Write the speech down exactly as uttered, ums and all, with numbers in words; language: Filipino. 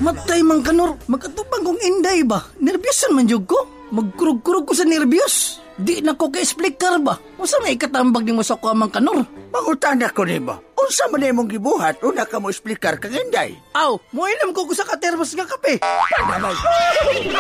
Matay man kanor, magkatupang kong inday ba? Nervyosan man jud ko. Magkurug-kurug ko sa nervyos. Di na ko ka-explicar ba? Unsa may katambag ni mo sa kuamang kanor? Mangutana ko nimo. Unsa man imong gibuhat una ka mo explicar kang inday? Aw, moinom ko ko sa katermos nga kape. Padamay.